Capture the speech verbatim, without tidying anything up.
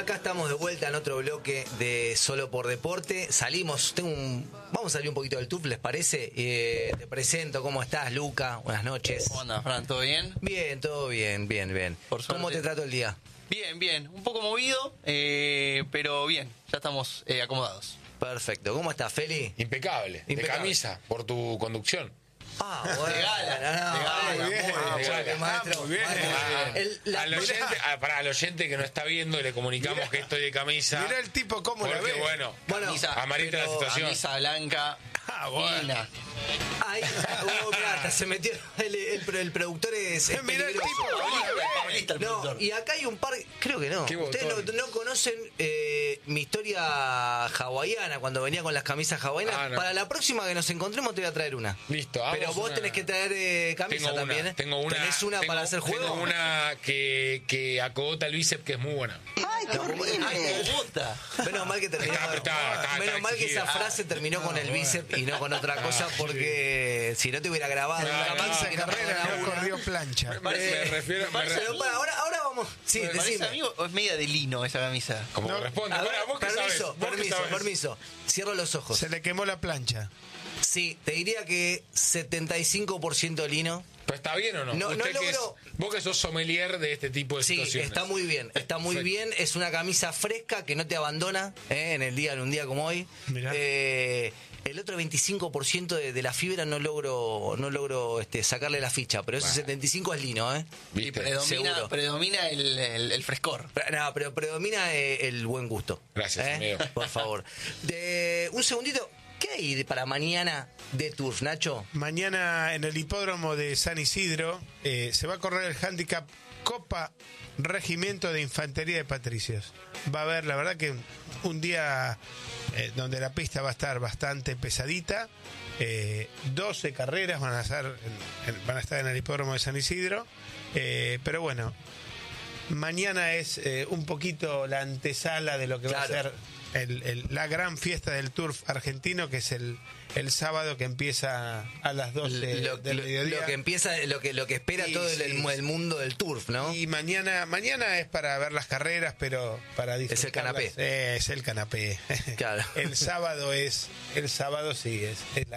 acá estamos de vuelta en otro bloque de Solo por Deporte. Salimos, tengo un, vamos a salir un poquito del T U F, ¿les parece? Eh, te presento, ¿cómo estás, Luca? Buenas noches. ¿Cómo andas, Fran? ¿Todo bien? Bien, todo bien, bien, bien. Por suerte. ¿Cómo te trato el día? Bien, bien. Un poco movido, eh, pero bien. Ya estamos eh, acomodados. Perfecto. ¿Cómo estás, Feli? Impecable. Impecable. De camisa, por tu conducción. Ah, bueno. De gala, no, no, de gala, muy bien, muy bien, porque, de gala. maestro, Muy bien. maestro, Ah, el- la- al, oyente, ah, pará, al oyente que no está viendo, le comunicamos Mirá. que estoy de camisa. Mirá el tipo cómo la Porque ve. bueno, Bueno, Camisa- amerita la pero situación. Camisa blanca, Ah, bueno. fina. Ahí, oh, mirá, hasta se metió el, el, el productor es, es Mirá el peligroso. tipo cómo la ve. Pablista el No, productor. y acá hay un par, creo que no. ¿Qué Ustedes no, botón? no conocen eh, mi historia hawaiana cuando venía con las camisas hawaianas. Ah, no. Para la próxima que nos encontremos te voy a traer una. Listo, Pero hagamos vos una- tenés que traer eh, camisa Tengo también, una, ¿eh? tengo una, ¿Tenés una tengo- para hacer juego? Tengo una que, que acogota el bíceps que es muy buena. ¡Ay, qué horrible! ¡Ay, me gusta! Menos mal que terminó. Está apretada, está- menos está mal que esa exigida. frase terminó con el bueno. bíceps y no con otra cosa, porque si no te hubiera grabado No, una no, camisa no, que no Carrera perdonaba no una. corrió plancha. Me, me refiero, me parece- re- Pero para, ahora, ahora vamos. Sí, ¿Me parece decime. amigo o es media de lino esa camisa? como No. corresponde. A ver, Pará, vos qué sabés, permiso, vos qué permiso, sabés. permiso. Cierro los ojos. Se le quemó la plancha. Sí, te diría que setenta y cinco por ciento lino. ¿Pero está bien o no? No, Usted no que es- logro- vos que sos sommelier de este tipo de Sí, situaciones. está muy bien, está muy Perfecto. bien. Es una camisa fresca que no te abandona eh, en el día, en un día como hoy. Mirá. Eh, el otro veinticinco por ciento de, de la fibra no logro no logro este, sacarle la ficha, pero ese Bueno. setenta y cinco es lino, ¿eh? Y ¿Viste? predomina, Seguro. predomina el, el- el frescor. Pero, no, pero predomina eh, el buen gusto. Gracias, ¿eh? amigo. Por favor. De, un segundito. ¿Qué hay de- para mañana de Turf, Nacho? Mañana en el hipódromo de San Isidro eh, se va a correr el handicap Copa Regimiento de Infantería de Patricios. Va a haber, la verdad que un día eh, donde la pista va a estar bastante pesadita. Eh, doce carreras van a, estar en, en- van a estar en el hipódromo de San Isidro. Eh, pero bueno, mañana es eh, un poquito la antesala de lo que va a Claro. ser el- el- la gran fiesta del turf argentino, que es el, el sábado, que empieza a las doce Lo, del lo- mediodía. lo que empieza, lo que lo que espera Sí, todo el, sí, el- sí. el mundo del Turf, ¿no? Y mañana mañana es para ver las carreras, pero para disfrutar. canapé. Es el canapé. Claro. El sábado es, el sábado sí, es, es la